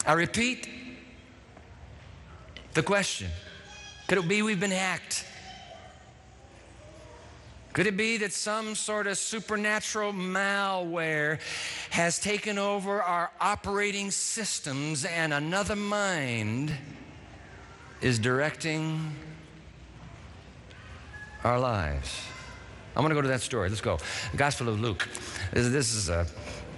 I repeat the question. Could it be we've been hacked? Could it be that some sort of supernatural malware has taken over our operating systems and another mind is directing our lives? I'm going to go to that story. Let's go. The Gospel of Luke. This is